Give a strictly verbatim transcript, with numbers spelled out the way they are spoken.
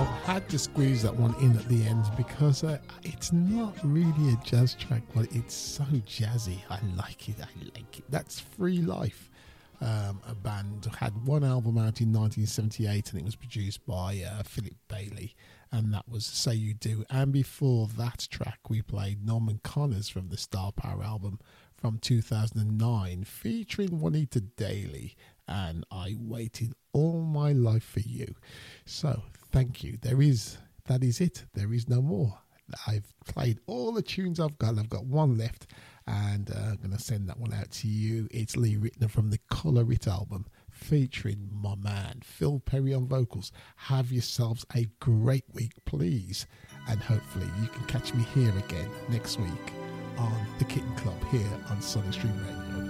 had to squeeze that one in at the end because uh, it's not really a jazz track, but it's so jazzy. I like it. I like it. That's Free Life. Um, a band had one album out in nineteen seventy-eight and it was produced by uh, Philip Bailey, and that was Say You Do. And before that track we played Norman Connors from the Star Power album from two thousand nine featuring Juanita Daly, and I Waited All My Life For You. So thank you. There is that is it. There is no more. I've played all the tunes I've got. I've got one left, and uh, I'm going to send that one out to you. It's Lee Ritenour from the Colour It album, featuring my man Phil Perry on vocals. Have yourselves a great week, please, and hopefully you can catch me here again next week on the Kitten Club here on Southern Stream Radio.